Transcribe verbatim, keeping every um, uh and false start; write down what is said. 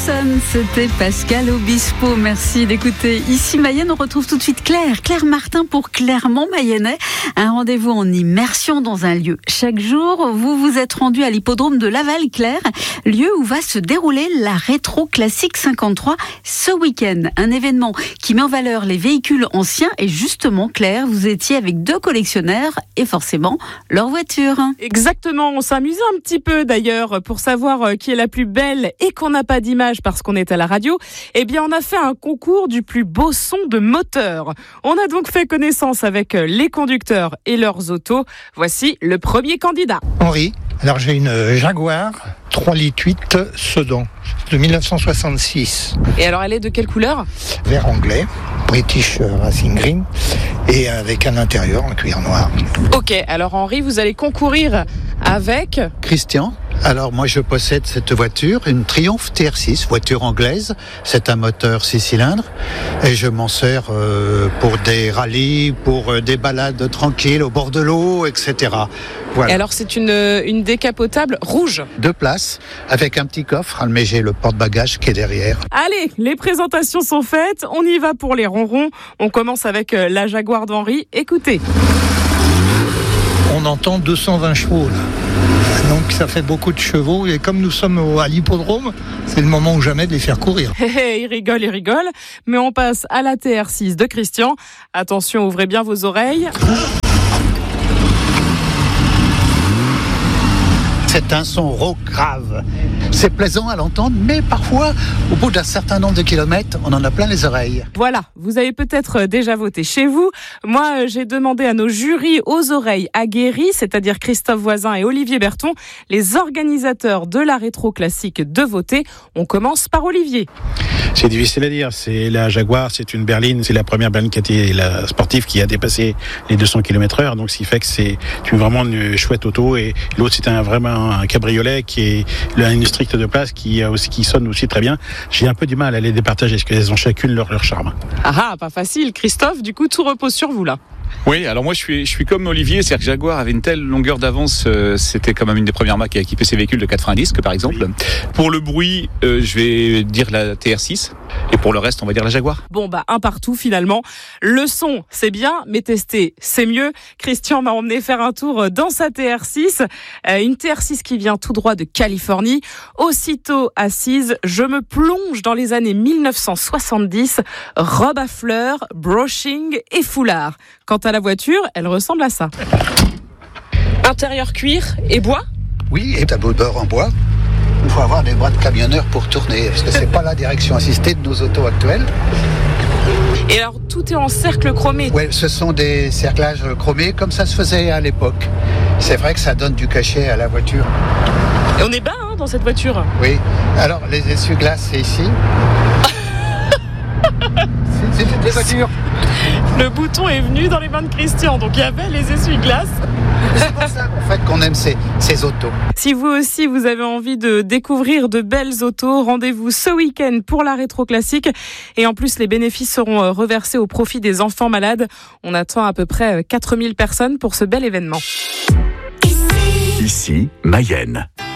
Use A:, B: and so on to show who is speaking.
A: C'était Pascal Obispo, merci d'écouter. Ici Mayenne, on retrouve tout de suite Claire, Claire Martin pour Clermont-Mayennais. Un rendez-vous en immersion dans un lieu. Chaque jour, vous vous êtes rendu à l'hippodrome de Laval, Claire, lieu où va se dérouler la Rétro Classique cinquante-trois ce week-end. Un événement qui met en valeur les véhicules anciens et justement, Claire, vous étiez avec deux collectionneurs et forcément leur voiture.
B: Exactement, on s'amusait un petit peu d'ailleurs pour savoir qui est la plus belle et qu'on n'a pas d'image parce qu'on est à la radio. Eh bien, on a fait un concours du plus beau son de moteur. On a donc fait connaissance avec les conducteurs et leurs autos. Voici le premier candidat.
C: Henri, alors j'ai une Jaguar trois litres huit sedan de dix-neuf cent soixante-six.
B: Et alors, elle est de quelle couleur ?
C: Vert anglais, British Racing Green, et avec un intérieur en cuir noir.
B: Ok, alors Henri, vous allez concourir avec...
D: Christian. Alors moi je possède cette voiture, une Triumph T R six, voiture anglaise. C'est un moteur six cylindres et je m'en sers euh, pour des rallyes, pour euh, des balades tranquilles au bord de l'eau, et cetera. Voilà.
B: Et alors c'est une, une décapotable rouge.
D: Deux places avec un petit coffre, mais j'ai le porte-bagages qui est derrière.
B: Allez, les présentations sont faites, on y va pour les ronrons. On commence avec la Jaguar d'Henri. Écoutez.
C: On entend deux cent vingt chevaux là. Donc ça fait beaucoup de chevaux et comme nous sommes à l'hippodrome, c'est le moment ou jamais de les faire courir.
B: Il rigole, il rigole. Mais on passe à la T R six de Christian. Attention, ouvrez bien vos oreilles.
D: C'est un son rauque grave. C'est plaisant à l'entendre, mais parfois, au bout d'un certain nombre de kilomètres, on en a plein les oreilles.
B: Voilà, vous avez peut-être déjà voté chez vous. Moi, j'ai demandé à nos jurys aux oreilles aguerries, c'est-à-dire Christophe Voisin et Olivier Berton, les organisateurs de la Rétro Classique, de voter. On commence par Olivier.
E: C'est difficile à dire. C'est la Jaguar, c'est une berline, c'est la première berline qui a été la sportive qui a dépassé les deux cents kilomètres heure. Donc, ce qui fait que c'est une, vraiment une chouette auto. Et l'autre, c'est un, vraiment un cabriolet qui est une stricte de place qui, aussi, qui sonne aussi très bien. J'ai un peu du mal à les départager parce qu'elles ont chacune leur, leur charme.
B: Ah, pas facile. Christophe, du coup, tout repose sur vous là.
F: Oui, alors moi je suis, je suis comme Olivier, c'est-à-dire que Jaguar avait une telle longueur d'avance, euh, c'était quand même une des premières marques à équiper ses véhicules de quatre-vingts disques par exemple. Oui. Pour le bruit, euh, je vais dire la T R six et pour le reste on va dire la Jaguar.
B: Bon bah un partout finalement. Le son c'est bien, mais tester c'est mieux. Christian m'a emmené faire un tour dans sa T R six, euh, une T R six qui vient tout droit de Californie. Aussitôt assise, je me plonge dans les années dix-neuf cent soixante-dix, robe à fleurs, brushing et foulard. Quant à la voiture, elle ressemble à ça. Intérieur cuir et bois ?
D: Oui, et tableau de bord en bois. Il faut avoir des bras de camionneur pour tourner, parce que c'est pas la direction assistée de nos autos actuelles.
B: Et alors, tout est en cercle chromé ?
D: Oui, ce sont des cerclages chromés, comme ça se faisait à l'époque. C'est vrai que ça donne du cachet à la voiture.
B: Et on est bas hein, dans cette voiture ?
D: Oui. Alors, les essuie-glaces, c'est ici. c'est, c'est une voiture.
B: Le bouton est venu dans les mains de Christian, donc il y avait les essuie-glaces.
D: C'est pour ça en fait qu'on aime ces, ces autos.
B: Si vous aussi vous avez envie de découvrir de belles autos, rendez-vous ce week-end pour la Rétro Classique. Et en plus, les bénéfices seront reversés au profit des enfants malades. On attend à peu près quatre mille personnes pour ce bel événement.
G: Ici, Mayenne.